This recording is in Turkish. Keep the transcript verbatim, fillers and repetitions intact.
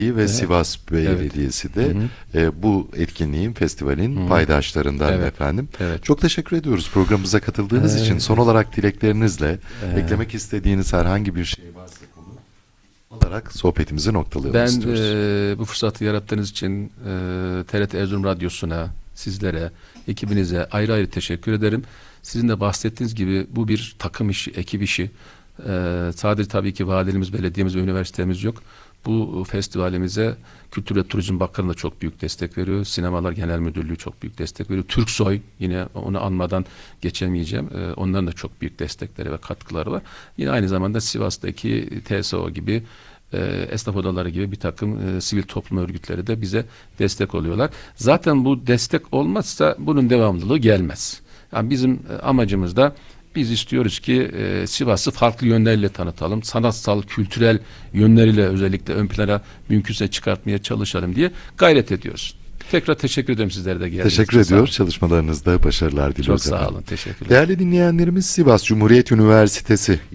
ve Sivas Belediyesi de evet. e, bu etkinliğin, festivalin Hı-hı. paydaşlarından evet. efendim. Evet. Çok teşekkür ediyoruz programımıza katıldığınız evet. için. Son olarak dileklerinizle evet. eklemek istediğiniz herhangi bir şey varsa konu olarak sohbetimizi noktalayalım ben, istiyoruz. Ben e, bu fırsatı yarattığınız için e, T R T Erzurum Radyosu'na, sizlere, ekibinize ayrı ayrı teşekkür ederim. Sizin de bahsettiğiniz gibi bu bir takım işi, ekip işi. Ee, sadece tabii ki valiliğimiz, belediyemiz ve üniversitemiz yok. Bu festivalimize Kültür ve Turizm Bakanı da çok büyük destek veriyor. Sinemalar Genel Müdürlüğü çok büyük destek veriyor. Türksoy, yine onu anmadan geçemeyeceğim. Ee, onların da çok büyük destekleri ve katkıları var. Yine aynı zamanda Sivas'taki T S O gibi, e, esnaf odaları gibi bir takım e, sivil toplum örgütleri de bize destek oluyorlar. Zaten bu destek olmazsa bunun devamlılığı gelmez. Yani bizim amacımız da, biz istiyoruz ki e, Sivas'ı farklı yönleriyle tanıtalım. Sanatsal, kültürel yönleriyle özellikle ön plana mümkünse çıkartmaya çalışalım diye gayret ediyoruz. Tekrar teşekkür ederim, sizlere de geldiğiniz için. Teşekkür ediyor. Çalışmalarınızda başarılar diliyoruz. Çok sağ efendim. olun. Teşekkürler. Değerli dinleyenlerimiz, Sivas Cumhuriyet Üniversitesi